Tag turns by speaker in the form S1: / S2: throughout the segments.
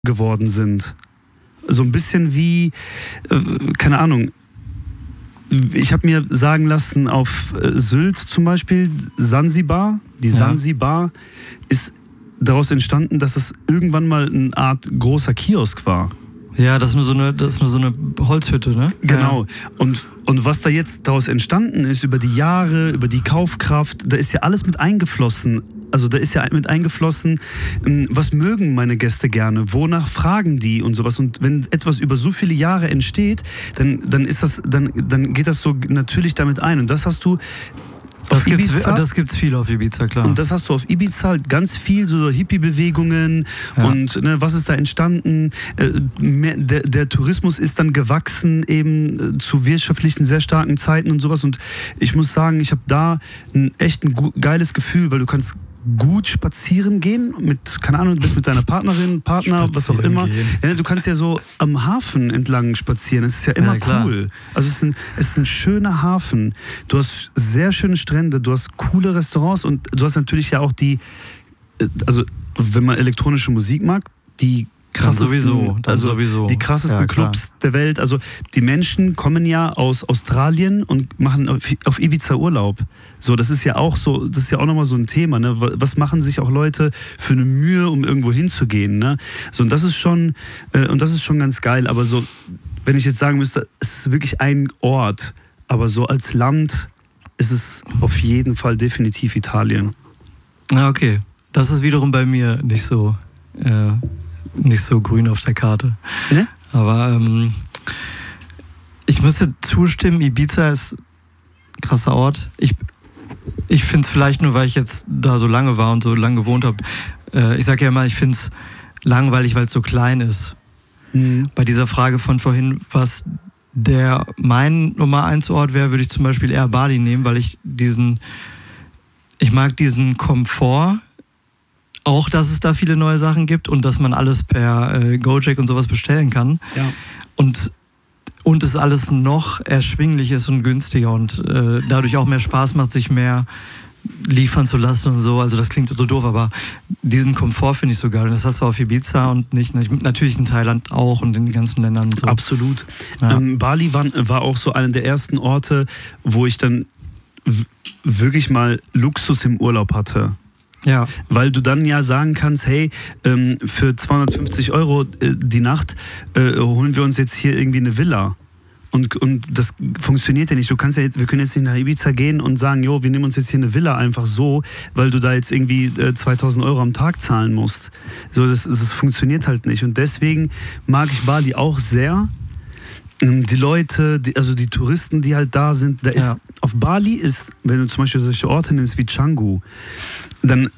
S1: geworden sind. So ein bisschen wie, keine Ahnung, ich habe mir sagen lassen, auf Sylt zum Beispiel, Sansibar, die Sansibar ist daraus entstanden, dass es irgendwann mal eine Art großer Kiosk war.
S2: Ja, das ist nur so eine Holzhütte, ne?
S1: Genau. Ja. Und was da jetzt daraus entstanden ist, über die Jahre, über die Kaufkraft, da ist ja alles mit eingeflossen. Also da ist ja mit eingeflossen, was mögen meine Gäste gerne, wonach fragen die und sowas. Und wenn etwas über so viele Jahre entsteht, dann geht das so natürlich damit ein. Und das hast du auf Ibiza.
S2: Das gibt's viel auf Ibiza, klar.
S1: Und das hast du auf Ibiza ganz viel, so Hippie-Bewegungen und was ist da entstanden? Der Tourismus ist dann gewachsen eben zu wirtschaftlichen, sehr starken Zeiten und sowas. Und ich muss sagen, ich habe da ein geiles Gefühl, weil du kannst gut spazieren gehen mit, keine Ahnung, du bist mit deiner Partnerin, Partner, was auch immer. Ja, du kannst ja so am Hafen entlang spazieren. Es ist ja immer cool. Also es ist ein schöner Hafen. Du hast sehr schöne Strände, du hast coole Restaurants und du hast natürlich ja auch also wenn man elektronische Musik mag, die die krassesten Clubs der Welt. Also die Menschen kommen ja aus Australien und machen auf Ibiza Urlaub. So, das ist ja auch nochmal so ein Thema, ne? Was machen sich auch Leute für eine Mühe, um irgendwo hinzugehen, ne? So, und das ist schon ganz geil. Aber so, wenn ich jetzt sagen müsste, es ist wirklich ein Ort, aber so als Land ist es auf jeden Fall definitiv Italien.
S2: Ah, okay. Das ist wiederum bei mir nicht so grün auf der Karte.
S1: Ne?
S2: Aber ich müsste zustimmen, Ibiza ist ein krasser Ort. Ich finde es vielleicht nur, weil ich jetzt da so lange war und so lange gewohnt habe. Ich sage ja immer, ich finde es langweilig, weil es so klein ist. Mhm. Bei dieser Frage von vorhin, was mein Nummer 1 Ort wäre, würde ich zum Beispiel eher Bali nehmen, weil ich mag diesen Komfort. Auch, dass es da viele neue Sachen gibt und dass man alles per Gojek und sowas bestellen kann. Ja. Und es alles noch erschwinglich ist und günstiger und dadurch auch mehr Spaß macht, sich mehr liefern zu lassen und so. Also das klingt so doof, aber diesen Komfort finde ich so geil. Und das hast du auf Ibiza und natürlich in Thailand auch und in den ganzen Ländern und so.
S1: Absolut. Ja. Bali war auch so einer der ersten Orte, wo ich dann wirklich mal Luxus im Urlaub hatte.
S2: Ja.
S1: Weil du dann ja sagen kannst, hey, für 250 € die Nacht holen wir uns jetzt hier irgendwie eine Villa. Und das funktioniert ja nicht. Wir können jetzt nicht nach Ibiza gehen und sagen, jo, wir nehmen uns jetzt hier eine Villa einfach so, weil du da jetzt irgendwie 2000 € am Tag zahlen musst. So, das funktioniert halt nicht. Und deswegen mag ich Bali auch sehr. Die Leute, also die Touristen, die halt da sind, auf Bali ist, wenn du zum Beispiel solche Orte nimmst wie Canggu, dann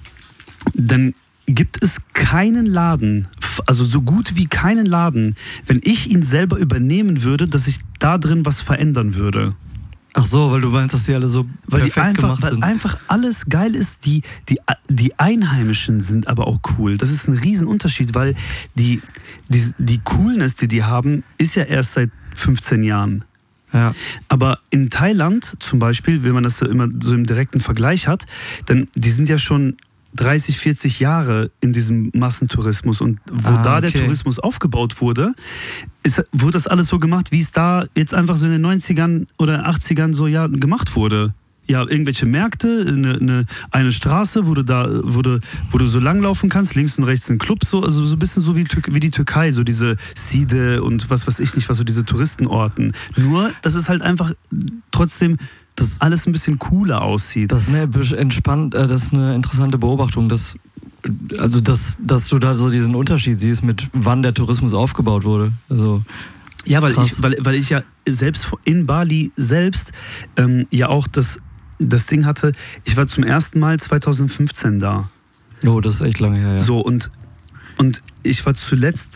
S1: gibt es keinen Laden, also so gut wie keinen Laden, wenn ich ihn selber übernehmen würde, dass ich da drin was verändern würde.
S2: Ach so, weil du meinst, dass die alle so perfekt gemacht sind.
S1: Weil einfach alles geil ist, die Einheimischen sind aber auch cool. Das ist ein Riesenunterschied, weil die Coolness, die haben, ist ja erst seit 15 Jahren.
S2: Ja.
S1: Aber in Thailand zum Beispiel, wenn man das so immer so im direkten Vergleich hat, dann die sind ja schon 30, 40 Jahre in diesem Massentourismus und wo der Tourismus aufgebaut wurde, wurde das alles so gemacht, wie es da jetzt einfach so in den 90ern oder 80ern so gemacht wurde. Ja, irgendwelche Märkte, eine Straße, wo du so langlaufen kannst, links und rechts ein Club, also so ein bisschen so wie die Türkei, so diese Side und was weiß ich nicht, was so diese Touristenorten. Nur, dass es halt einfach trotzdem alles ein bisschen cooler aussieht.
S2: Das ist eine interessante Beobachtung, dass du da so diesen Unterschied siehst, mit wann der Tourismus aufgebaut wurde. Also
S1: ja, weil ich ja selbst in Bali selbst ja auch das Ding hatte, ich war zum ersten Mal 2015 da.
S2: Oh, das ist echt lange her, ja.
S1: So, und ich war zuletzt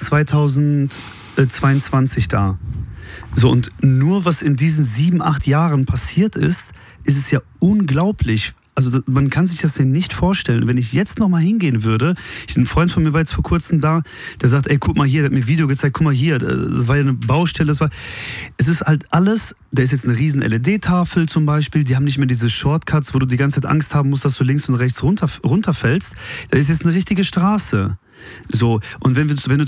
S1: 2022 da. So, und nur was in diesen 7, 8 Jahren passiert ist es ja unglaublich. Also man kann sich das ja nicht vorstellen. Wenn ich jetzt nochmal hingehen würde, ein Freund von mir war jetzt vor kurzem da, der sagt, ey, guck mal hier, der hat mir ein Video gezeigt, guck mal hier, das war ja eine Baustelle, es ist halt alles, da ist jetzt eine riesen LED-Tafel zum Beispiel, die haben nicht mehr diese Shortcuts, wo du die ganze Zeit Angst haben musst, dass du links und rechts runterfällst. Da ist jetzt eine richtige Straße. So, und wenn du